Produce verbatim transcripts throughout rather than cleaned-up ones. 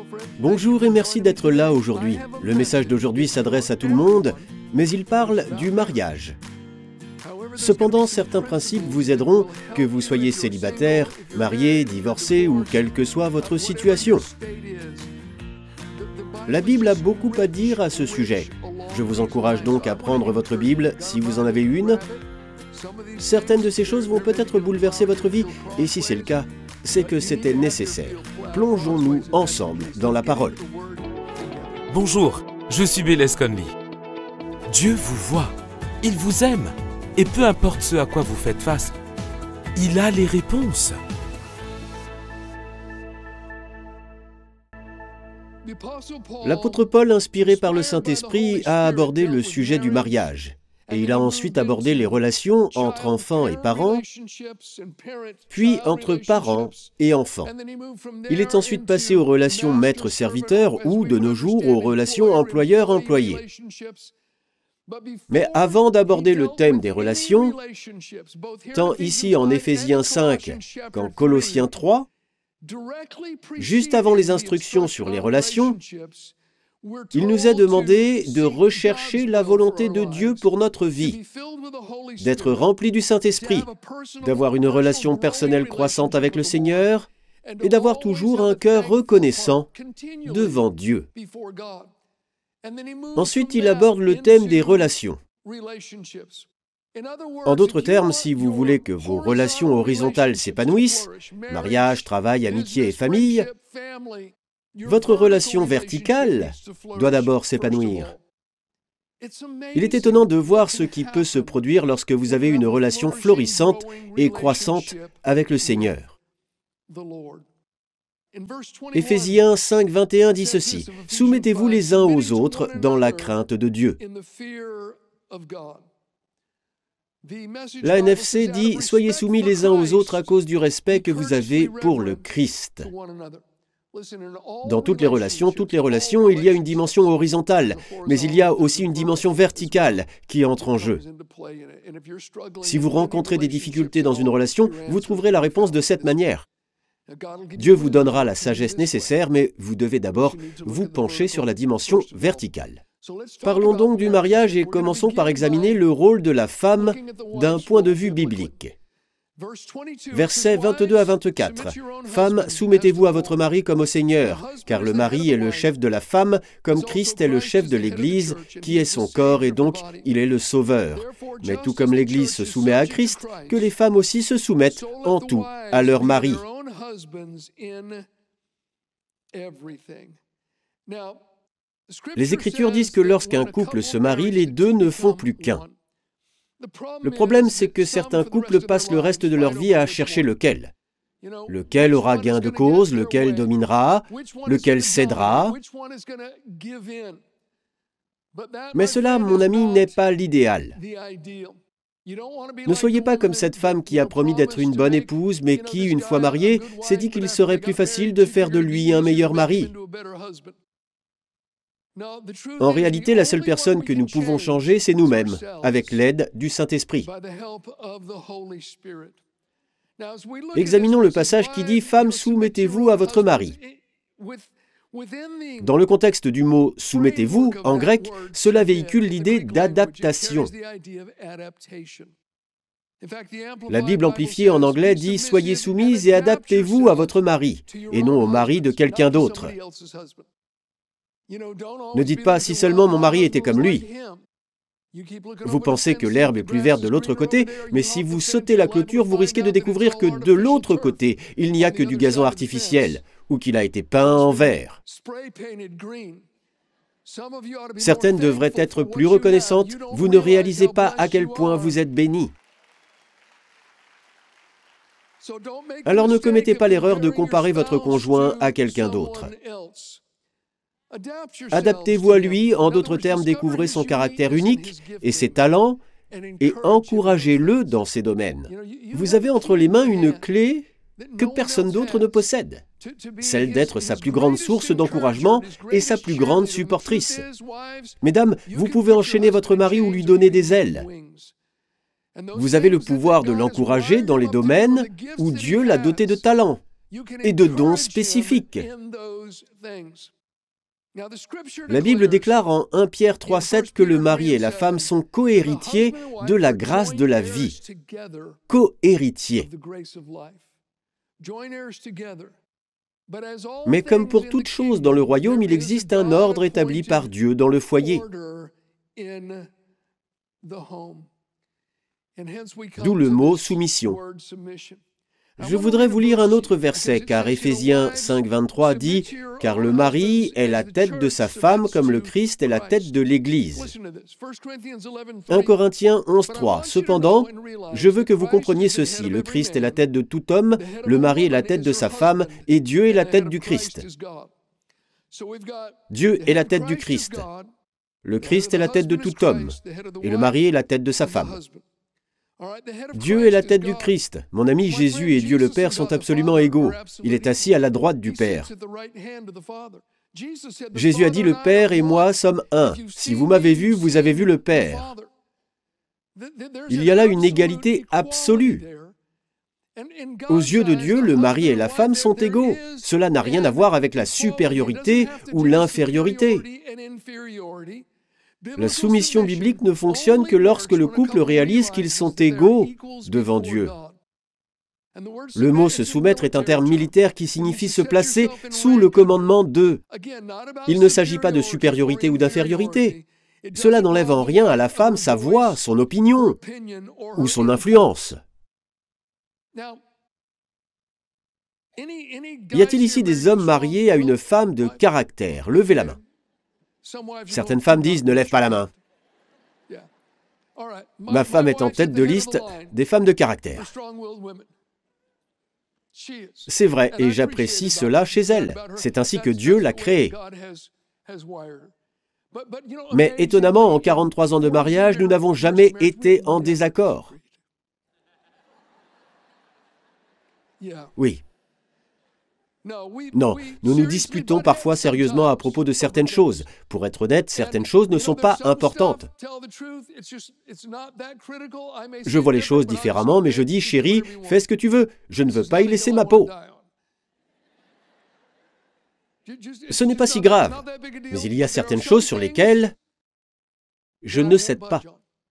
Bonjour et merci d'être là aujourd'hui. Le message d'aujourd'hui s'adresse à tout le monde, mais il parle du mariage. Cependant, certains principes vous aideront, que vous soyez célibataire, marié, divorcé ou quelle que soit votre situation. La Bible a beaucoup à dire à ce sujet. Je vous encourage donc à prendre votre Bible si vous en avez une. Certaines de ces choses vont peut-être bouleverser votre vie, et si c'est le cas, c'est que c'était nécessaire. Plongeons-nous ensemble dans la parole. Bonjour, je suis Bélez Conley. Dieu vous voit, il vous aime, et peu importe ce à quoi vous faites face, il a les réponses. L'apôtre Paul, inspiré par le Saint-Esprit, a abordé le sujet du mariage. Et il a ensuite abordé les relations entre enfants et parents, puis entre parents et enfants. Il est ensuite passé aux relations maître-serviteur ou, de nos jours, aux relations employeur-employé. Mais avant d'aborder le thème des relations, tant ici en Éphésiens cinq qu'en Colossiens trois, juste avant les instructions sur les relations, il nous est demandé de rechercher la volonté de Dieu pour notre vie, d'être rempli du Saint-Esprit, d'avoir une relation personnelle croissante avec le Seigneur et d'avoir toujours un cœur reconnaissant devant Dieu. Ensuite, il aborde le thème des relations. En d'autres termes, si vous voulez que vos relations horizontales s'épanouissent, mariage, travail, amitié et famille, votre relation verticale doit d'abord s'épanouir. Il est étonnant de voir ce qui peut se produire lorsque vous avez une relation florissante et croissante avec le Seigneur. Éphésiens cinq, vingt et un dit ceci: « Soumettez-vous les uns aux autres dans la crainte de Dieu. » La N F C dit « Soyez soumis les uns aux autres à cause du respect que vous avez pour le Christ. » Dans toutes les relations, toutes les relations, il y a une dimension horizontale, mais il y a aussi une dimension verticale qui entre en jeu. Si vous rencontrez des difficultés dans une relation, vous trouverez la réponse de cette manière. Dieu vous donnera la sagesse nécessaire, mais vous devez d'abord vous pencher sur la dimension verticale. Parlons donc du mariage et commençons par examiner le rôle de la femme d'un point de vue biblique. Versets vingt-deux à vingt-quatre. « Femmes, soumettez-vous à votre mari comme au Seigneur, car le mari est le chef de la femme, comme Christ est le chef de l'Église, qui est son corps, et donc il est le Sauveur. Mais tout comme l'Église se soumet à Christ, que les femmes aussi se soumettent en tout à leur mari. » Les Écritures disent que lorsqu'un couple se marie, les deux ne font plus qu'un. Le problème, c'est que certains couples passent le reste de leur vie à chercher lequel. Lequel aura gain de cause, lequel dominera, lequel cédera. Mais cela, mon ami, n'est pas l'idéal. Ne soyez pas comme cette femme qui a promis d'être une bonne épouse, mais qui, une fois mariée, s'est dit qu'il serait plus facile de faire de lui un meilleur mari. En réalité, la seule personne que nous pouvons changer, c'est nous-mêmes, avec l'aide du Saint-Esprit. Examinons le passage qui dit « Femmes, soumettez-vous à votre mari ». Dans le contexte du mot « soumettez-vous » en grec, cela véhicule l'idée d'adaptation. La Bible amplifiée en anglais dit « Soyez soumises et adaptez-vous à votre mari » et non au mari de quelqu'un d'autre. Ne dites pas « si seulement mon mari était comme lui ». Vous pensez que l'herbe est plus verte de l'autre côté, mais si vous sautez la clôture, vous risquez de découvrir que de l'autre côté, il n'y a que du gazon artificiel, ou qu'il a été peint en vert. Certaines devraient être plus reconnaissantes, vous ne réalisez pas à quel point vous êtes bénis. Alors ne commettez pas l'erreur de comparer votre conjoint à quelqu'un d'autre. Adaptez-vous à lui, en d'autres termes, découvrez son caractère unique et ses talents et encouragez-le dans ses domaines. Vous avez entre les mains une clé que personne d'autre ne possède, celle d'être sa plus grande source d'encouragement et sa plus grande supportrice. Mesdames, vous pouvez enchaîner votre mari ou lui donner des ailes. Vous avez le pouvoir de l'encourager dans les domaines où Dieu l'a doté de talents et de dons spécifiques. La Bible déclare en premier Pierre trois sept que le mari et la femme sont co-héritiers de la grâce de la vie. Co-héritiers. Mais comme pour toute chose dans le royaume, il existe un ordre établi par Dieu dans le foyer. D'où le mot soumission. Je voudrais vous lire un autre verset, car Éphésiens cinq vingt-trois dit « Car le mari est la tête de sa femme comme le Christ est la tête de l'Église. » premier Corinthiens onze trois. Cependant, je veux que vous compreniez ceci, le Christ est la tête de tout homme, le mari est la tête de sa femme, et Dieu est la tête du Christ. Dieu est la tête du Christ. Le Christ est la tête de tout homme, et le mari est la tête de sa femme. Dieu est la tête du Christ. Mon ami, Jésus et Dieu le Père sont absolument égaux. Il est assis à la droite du Père. Jésus a dit, le Père et moi sommes un. Si vous m'avez vu, vous avez vu le Père. Il y a là une égalité absolue. Aux yeux de Dieu, le mari et la femme sont égaux. Cela n'a rien à voir avec la supériorité ou l'infériorité. La soumission biblique ne fonctionne que lorsque le couple réalise qu'ils sont égaux devant Dieu. Le mot « se soumettre » est un terme militaire qui signifie se placer sous le commandement de. Il ne s'agit pas de supériorité ou d'infériorité. Cela n'enlève en rien à la femme sa voix, son opinion ou son influence. Y a-t-il ici des hommes mariés à une femme de caractère? Levez la main. Certaines femmes disent « ne lève pas la main ». Ma femme est en tête de liste des femmes de caractère. C'est vrai, et j'apprécie cela chez elle. C'est ainsi que Dieu l'a créée. Mais étonnamment, en quarante-trois ans de mariage, nous n'avons jamais été en désaccord. Oui. Non, nous nous disputons parfois sérieusement à propos de certaines choses. Pour être honnête, certaines choses ne sont pas importantes. Je vois les choses différemment, mais je dis, chérie, fais ce que tu veux. Je ne veux pas y laisser ma peau. Ce n'est pas si grave, mais il y a certaines choses sur lesquelles je ne cède pas.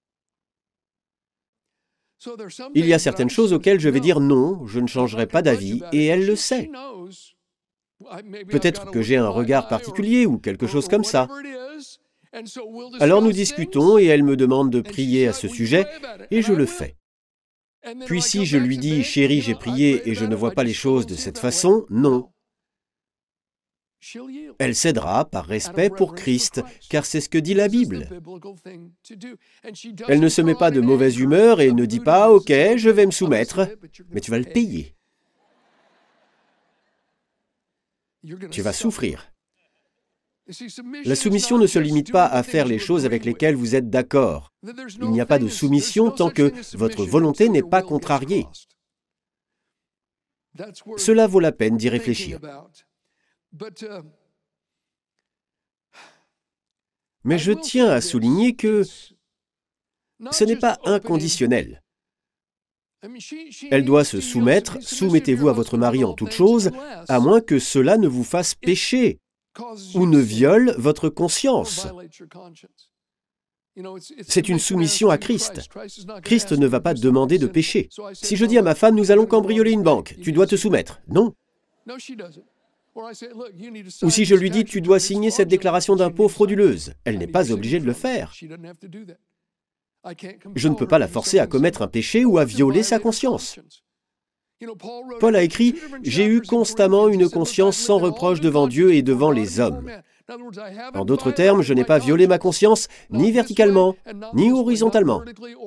Il y a certaines choses auxquelles je vais dire non, je ne changerai pas d'avis, et elle le sait. Peut-être que j'ai un regard particulier ou quelque chose comme ça. Alors nous discutons et elle me demande de prier à ce sujet, et je le fais. Puis si je lui dis « Chérie, j'ai prié et je ne vois pas les choses de cette façon », non. Elle cédera par respect pour Christ, car c'est ce que dit la Bible. Elle ne se met pas de mauvaise humeur et ne dit pas « Ok, je vais me soumettre, mais tu vas le payer. Tu vas souffrir. » La soumission ne se limite pas à faire les choses avec lesquelles vous êtes d'accord. Il n'y a pas de soumission tant que votre volonté n'est pas contrariée. Cela vaut la peine d'y réfléchir. Mais je tiens à souligner que ce n'est pas inconditionnel. Elle doit se soumettre, soumettez-vous à votre mari en toute chose, à moins que cela ne vous fasse pécher ou ne viole votre conscience. C'est une soumission à Christ. Christ ne va pas demander de pécher. Si je dis à ma femme, nous allons cambrioler une banque, tu dois te soumettre. Non. Ou si je lui dis, tu dois signer cette déclaration d'impôt frauduleuse, elle n'est pas obligée de le faire. Je ne peux pas la forcer à commettre un péché ou à violer sa conscience. Paul a écrit, « J'ai eu constamment une conscience sans reproche devant Dieu et devant les hommes. » En d'autres termes, je n'ai pas violé ma conscience, ni verticalement, ni horizontalement.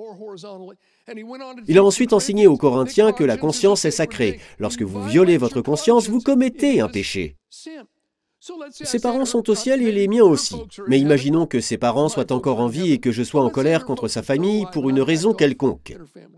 Il a ensuite enseigné aux Corinthiens que la conscience est sacrée. Lorsque vous violez votre conscience, vous commettez un péché. Ses parents sont au ciel et les miens aussi. Mais imaginons que ses parents soient encore en vie et que je sois en colère contre sa famille pour une raison quelconque.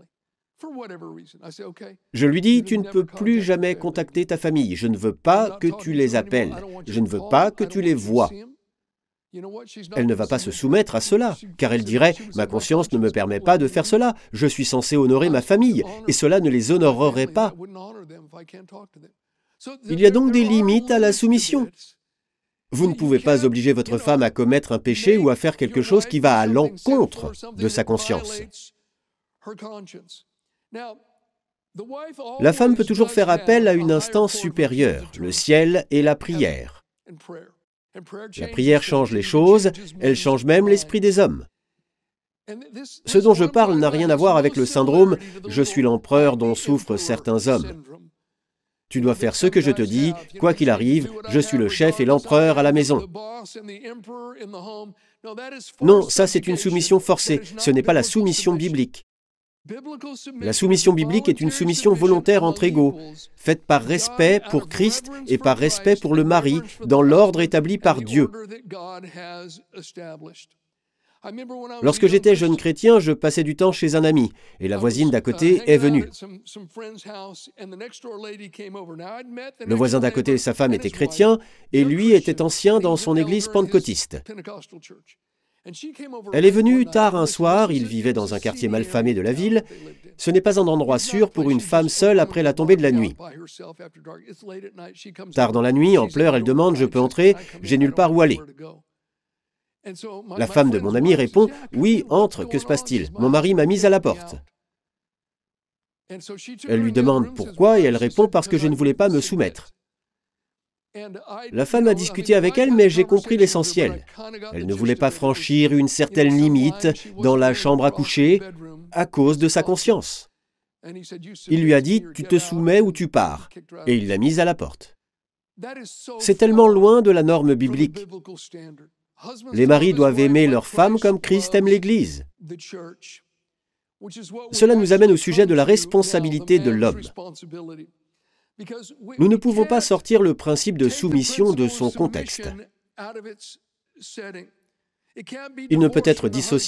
Je lui dis, tu ne peux plus jamais contacter ta famille. Je ne veux pas que tu les appelles. Je ne veux pas que tu les vois. Elle ne va pas se soumettre à cela, car elle dirait, ma conscience ne me permet pas de faire cela. Je suis censé honorer ma famille, et cela ne les honorerait pas. Il y a donc des limites à la soumission. Vous ne pouvez pas obliger votre femme à commettre un péché ou à faire quelque chose qui va à l'encontre de sa conscience. La femme peut toujours faire appel à une instance supérieure, le ciel et la prière. La prière change les choses, elle change même l'esprit des hommes. Ce dont je parle n'a rien à voir avec le syndrome « je suis l'empereur » dont souffrent certains hommes. Tu dois faire ce que je te dis, quoi qu'il arrive, je suis le chef et l'empereur à la maison. Non, ça c'est une soumission forcée, ce n'est pas la soumission biblique. La soumission biblique est une soumission volontaire entre égaux, faite par respect pour Christ et par respect pour le mari, dans l'ordre établi par Dieu. Lorsque j'étais jeune chrétien, je passais du temps chez un ami, et la voisine d'à côté est venue. Le voisin d'à côté et sa femme étaient chrétiens, et lui était ancien dans son église pentecôtiste. Elle est venue tard un soir, il vivait dans un quartier malfamé de la ville. Ce n'est pas un endroit sûr pour une femme seule après la tombée de la nuit. Tard dans la nuit, en pleurs, elle demande « Je peux entrer, j'ai nulle part où aller ». La femme de mon ami répond « Oui, entre, que se passe-t-il? Mon mari m'a mise à la porte. » Elle lui demande pourquoi et elle répond « Parce que je ne voulais pas me soumettre. » La femme a discuté avec elle, mais j'ai compris l'essentiel. Elle ne voulait pas franchir une certaine limite dans la chambre à coucher à cause de sa conscience. Il lui a dit « Tu te soumets ou tu pars » et il l'a mise à la porte. C'est tellement loin de la norme biblique. Les maris doivent aimer leurs femmes comme Christ aime l'Église. Cela nous amène au sujet de la responsabilité de l'homme. Nous ne pouvons pas sortir le principe de soumission de son contexte. Il ne peut être dissocié